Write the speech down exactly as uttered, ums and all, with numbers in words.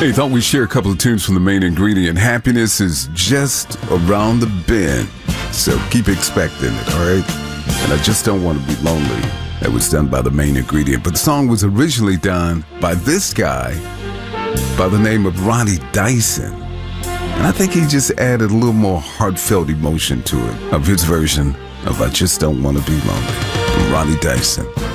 Hey, thought we'd share a couple of tunes from the Main Ingredient. Happiness is just around the bend, so keep expecting it, all right? And I Just Don't Want to Be Lonely. That was done by the Main Ingredient, but the song was originally done by this guy by the name of Ronnie Dyson. And I think he just added a little more heartfelt emotion to it, of his version of I Just Don't Want to Be Lonely from Ronnie Dyson.